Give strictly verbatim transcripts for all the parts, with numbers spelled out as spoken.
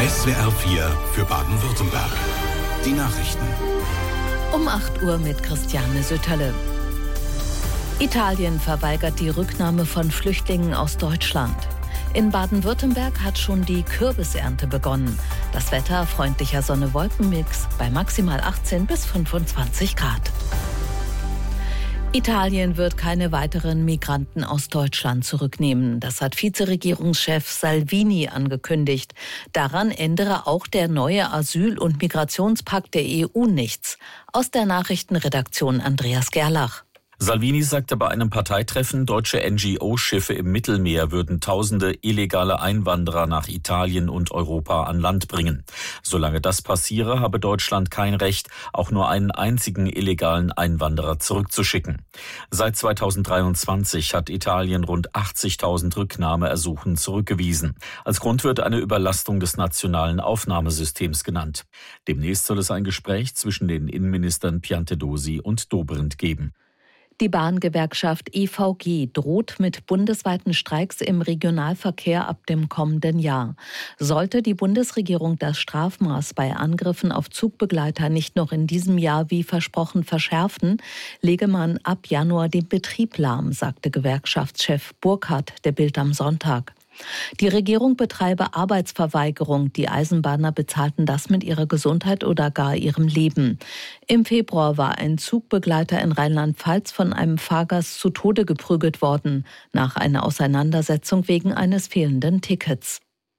S W R vier für Baden-Württemberg. Die Nachrichten. Um acht Uhr mit Christiane Sütterle. Italien verweigert die Rücknahme von Flüchtlingen aus Deutschland. In Baden-Württemberg hat schon die Kürbisernte begonnen. Das Wetter freundlicher Sonne-Wolken-Mix bei maximal achtzehn bis fünfundzwanzig Grad. Italien wird keine weiteren Migranten aus Deutschland zurücknehmen. Das hat Vizeregierungschef Salvini angekündigt. Daran ändere auch der neue Asyl- und Migrationspakt der E U nichts. Aus der Nachrichtenredaktion Andreas Gerlach. Salvini sagte bei einem Parteitreffen, deutsche N G O-Schiffe im Mittelmeer würden tausende illegale Einwanderer nach Italien und Europa an Land bringen. Solange das passiere, habe Deutschland kein Recht, auch nur einen einzigen illegalen Einwanderer zurückzuschicken. Seit zweitausenddreiundzwanzig hat Italien rund achtzigtausend Rücknahmeersuchen zurückgewiesen. Als Grund wird eine Überlastung des nationalen Aufnahmesystems genannt. Demnächst soll es ein Gespräch zwischen den Innenministern Piantedosi und Dobrindt geben. Die Bahngewerkschaft E V G droht mit bundesweiten Streiks im Regionalverkehr ab dem kommenden Jahr. Sollte die Bundesregierung das Strafmaß bei Angriffen auf Zugbegleiter nicht noch in diesem Jahr wie versprochen verschärfen, lege man ab Januar den Betrieb lahm, sagte Gewerkschaftschef Burkhardt der Bild am Sonntag. Die Regierung betreibe Arbeitsverweigerung. Die Eisenbahner bezahlten das mit ihrer Gesundheit oder gar ihrem Leben. Im Februar war ein Zugbegleiter in Rheinland-Pfalz von einem Fahrgast zu Tode geprügelt worden, nach einer Auseinandersetzung wegen eines fehlenden Tickets.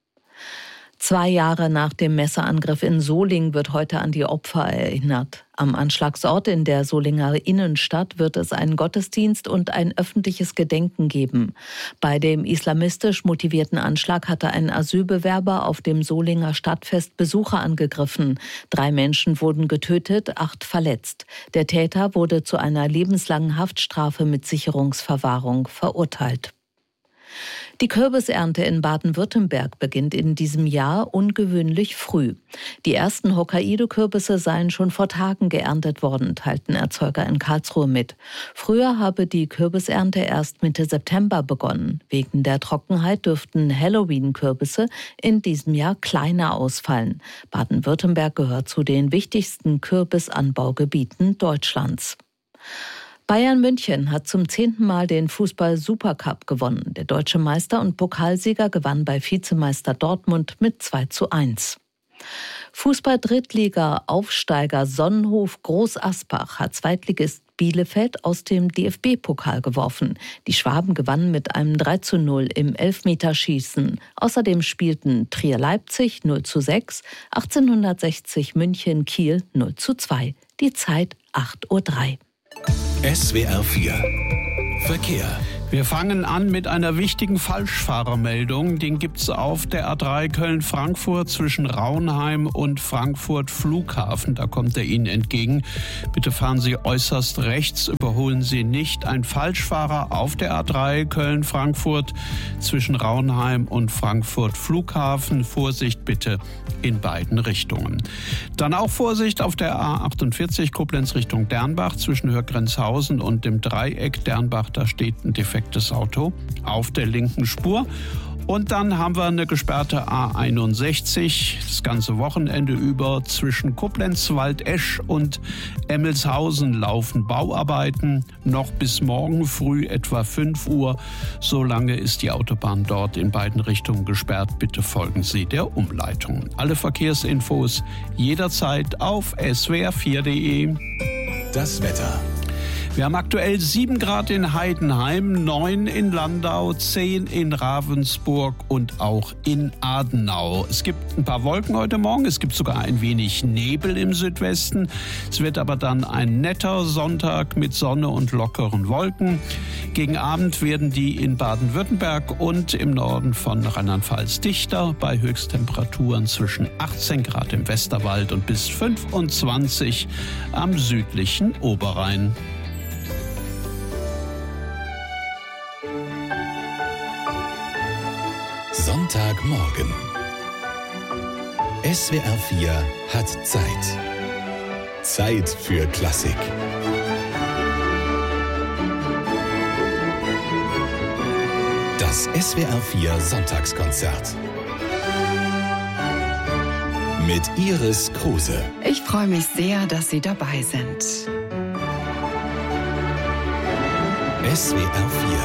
Zwei Jahre nach dem Messerangriff in Solingen wird heute an die Opfer erinnert. Am Anschlagsort in der Solinger Innenstadt wird es einen Gottesdienst und ein öffentliches Gedenken geben. Bei dem islamistisch motivierten Anschlag hatte ein Asylbewerber auf dem Solinger Stadtfest Besucher angegriffen. Drei Menschen wurden getötet, acht verletzt. Der Täter wurde zu einer lebenslangen Haftstrafe mit Sicherungsverwahrung verurteilt. Die Kürbisernte in Baden-Württemberg beginnt in diesem Jahr ungewöhnlich früh. Die ersten Hokkaido-Kürbisse seien schon vor Tagen geerntet worden, teilten Erzeuger in Karlsruhe mit. Früher habe die Kürbisernte erst Mitte September begonnen. Wegen der Trockenheit dürften Halloween-Kürbisse in diesem Jahr kleiner ausfallen. Baden-Württemberg gehört zu den wichtigsten Kürbisanbaugebieten Deutschlands. Bayern München hat zum zehnten Mal den Fußball-Supercup gewonnen. Der deutsche Meister und Pokalsieger gewann bei Vizemeister Dortmund mit zwei zu eins. Fußball-Drittliga-Aufsteiger Sonnenhof Groß Asbach hat Zweitligist Bielefeld aus dem D F B-Pokal geworfen. Die Schwaben gewannen mit einem drei zu null im Elfmeterschießen. Außerdem spielten Trier Leipzig null zu sechs, achtzehnhundertsechzig München Kiel null zu zwei. Die Zeit acht Uhr drei. S W R vier Verkehr. Wir fangen an mit einer wichtigen Falschfahrermeldung. Den gibt's auf der A drei Köln-Frankfurt zwischen Raunheim und Frankfurt Flughafen. Da kommt er Ihnen entgegen. Bitte fahren Sie äußerst rechts, überholen Sie nicht. Ein Falschfahrer auf der A drei Köln-Frankfurt zwischen Raunheim und Frankfurt Flughafen. Vorsicht bitte in beiden Richtungen. Dann auch Vorsicht auf der A achtundvierzig Koblenz Richtung Dernbach zwischen Hörgrenzhausen und dem Dreieck Dernbach. Da steht ein defektes Auto auf der linken Spur. Und dann haben wir eine gesperrte A einundsechzig, das ganze Wochenende über zwischen Koblenz-Waldesch und Emmelshausen laufen Bauarbeiten. Noch bis morgen früh etwa fünf Uhr. So lange ist die Autobahn dort in beiden Richtungen gesperrt. Bitte folgen Sie der Umleitung. Alle Verkehrsinfos jederzeit auf S W R vier punkt de. Das Wetter. Wir haben aktuell sieben Grad in Heidenheim, neun in Landau, zehn in Ravensburg und auch in Adenau. Es gibt ein paar Wolken heute Morgen, es gibt sogar ein wenig Nebel im Südwesten. Es wird aber dann ein netter Sonntag mit Sonne und lockeren Wolken. Gegen Abend werden die in Baden-Württemberg und im Norden von Rheinland-Pfalz dichter, bei Höchsttemperaturen zwischen achtzehn Grad im Westerwald und bis fünfundzwanzig am südlichen Oberrhein. Sonntagmorgen. S W R vier hat Zeit. Zeit für Klassik. Das S W R vier Sonntagskonzert. mit Iris Kruse. Ich freue mich sehr, dass Sie dabei sind. S W R vier